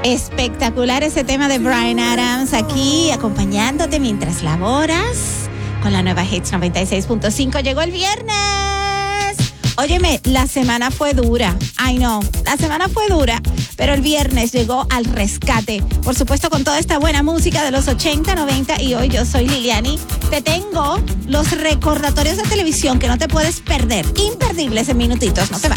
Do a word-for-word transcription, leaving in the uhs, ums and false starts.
Espectacular ese tema de Bryan Adams aquí acompañándote mientras laboras con la nueva Hits noventa y seis punto cinco. Llegó el viernes. Óyeme, la semana fue dura. Ay, no, la semana fue dura, pero el viernes llegó al rescate. Por supuesto, con toda esta buena música de los ochenta, noventa y hoy yo soy Liliani. Te tengo los recordatorios de televisión que no te puedes perder. Imperdibles en minutitos, no te vayas.